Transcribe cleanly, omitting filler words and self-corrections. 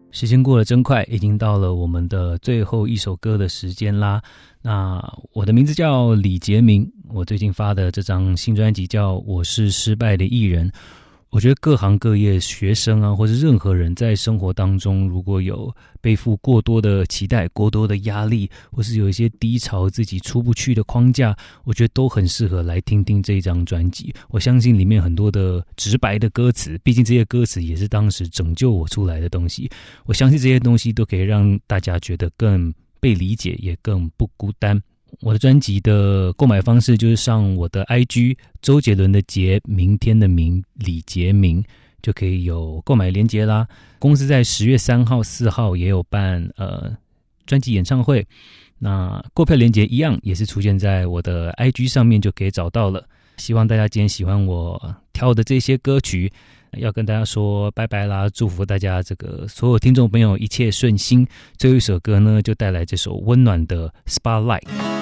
时间过得真快，已经到了我们的最后一首歌的时间啦。那我的名字叫李杰明，我最近发的这张新专辑叫《我是失败的艺人》。我觉得各行各业学生啊，或是任何人在生活当中，如果有背负过多的期待、过多的压力，或是有一些低潮自己出不去的框架，我觉得都很适合来听听这一张专辑。我相信里面很多的直白的歌词，毕竟这些歌词也是当时拯救我出来的东西，我相信这些东西都可以让大家觉得更被理解，也更不孤单。我的专辑的购买方式就是上我的 IG 周杰伦的杰，明天的明，李杰明，就可以有购买连结啦。公司在10月3号、4号也有办专辑演唱会，那购票连结一样也是出现在我的 IG 上面就可以找到了。希望大家今天喜欢我挑的这些歌曲，要跟大家说拜拜啦，祝福大家这个所有听众朋友一切顺心。最后一首歌呢，就带来这首温暖的 Spotlight。